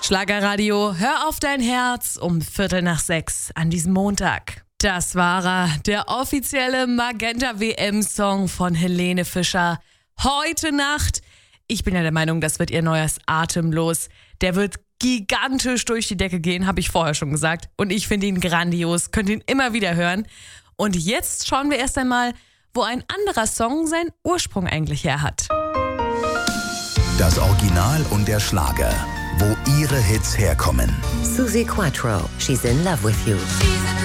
Schlagerradio, hör auf dein Herz um 5:45 an diesem Montag. Das war er, der offizielle Magenta-WM-Song von Helene Fischer. Heute Nacht. Ich bin ja der Meinung, das wird ihr neues Atemlos. Der wird gigantisch durch die Decke gehen, habe ich vorher schon gesagt. Und ich finde ihn grandios, könnt ihn immer wieder hören. Und jetzt schauen wir erst einmal, wo ein anderer Song seinen Ursprung eigentlich her hat. Das Original und der Schlager, wo ihre Hits herkommen. Suzi Quatro, She's in Love with You.